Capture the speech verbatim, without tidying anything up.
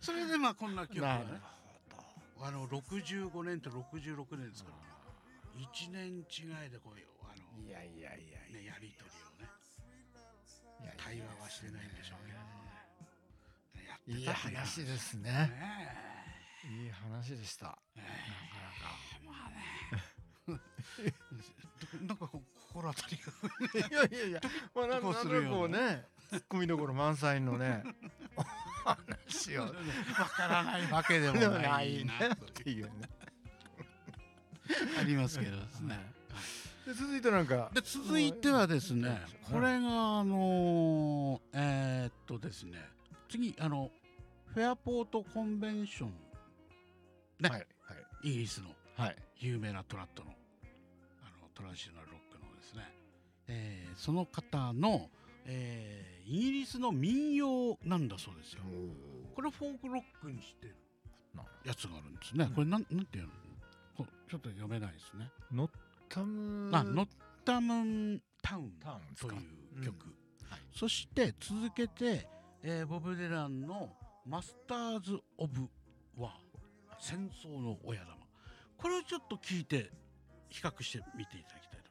それでまあこんな曲がね、 なるあのろくじゅうごねんとろくじゅうろくねんですから、いちねん違いでこういうあのいやいやいやいや、 ね、やり取りをね、 いやいや対話はしてないんでしょうけど、ね、やっていいたっていう話ですね。 ねいい話でした。 えなかえまあねなんかこう心当たりがなか。いやいやいや、まあなんかどうするよこうね、ツッコミどころ満載のね、話をわからないわけでもでもなないいねなっていうね。 ありますけどですね。 で続いてなんか。 で続いてはですね、これがあのえーっとですね、次あのフェアポートコンベンションね、 はいはいイギリスのはい。 有名なトラットのあのトラディショナルロックのですね、えーその方の、えーイギリスの民謡なんだそうですよ。これフォークロックにしてるなやつがあるんですね。これなんなんていうの？こちょっと読めないですね。 ノッタムあ、ノッタムンタウンタウンですとか。 いう曲、 うんはいそして続けて、えーボブ・ディランのマスターズ・オブ・ワー、戦争の親玉、これをちょっと聞いて比較してみていただきたい